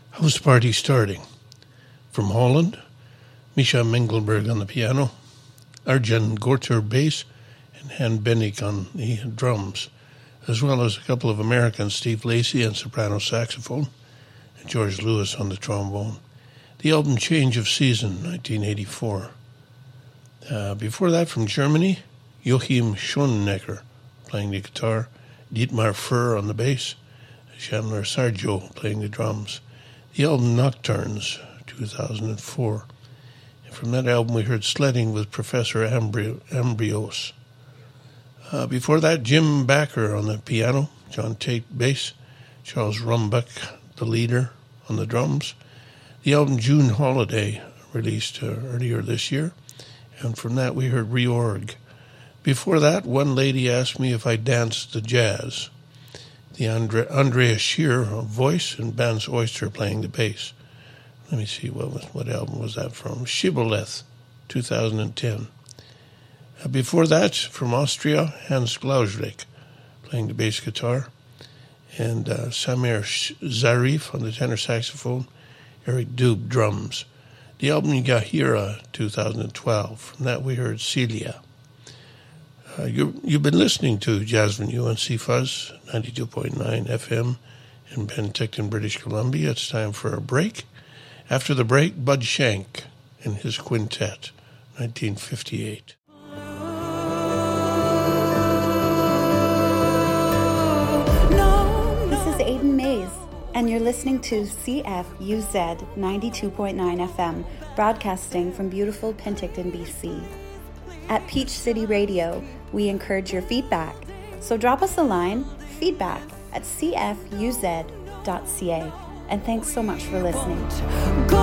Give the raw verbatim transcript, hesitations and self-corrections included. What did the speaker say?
House Party Starting. From Holland, Misha Mengelberg on the piano, Arjen Gorter bass, and Han Bennick on the drums, as well as a couple of Americans, Steve Lacey on soprano saxophone, and George Lewis on the trombone. The album Change of Season, nineteen eighty-four. Uh, before that, from Germany, Joachim Schonenecker playing the guitar, Dietmar Furr on the bass, Chandler Sargio playing the drums. The album Nocturnes, two thousand four. And from that album, we heard Sledding with Professor Ambri- Ambrios. Uh, before that, Jim Backer on the piano, John Tate bass, Charles Rumbuck, the leader, on the drums. The album June Holiday, released uh, earlier this year. And from that, we heard Reorg. Before that, One Lady Asked Me If I Danced the Jazz. The Andre- Andrea Shear voice and Bans Oyster playing the bass. Let me see, what was what album was that from? Shibboleth, two thousand ten. Uh, before that, from Austria, Hans Glauslik playing the bass guitar, and uh, Samir Zarif on the tenor saxophone, Eric Dube drums. The album Gahira, two thousand twelve. From that, we heard Celia. Uh, you, you've been listening to Jasmine U N C Fuzz, ninety-two point nine F M in Penticton, British Columbia. It's time for a break. After the break, Bud Shank and his quintet, nineteen fifty-eight. This is Aiden Mays, and you're listening to C F U Z ninety-two point nine F M, broadcasting from beautiful Penticton, B C. At Peach City Radio, we encourage your feedback. So drop us a line, feedback at c f u z dot c a. And thanks so much for listening.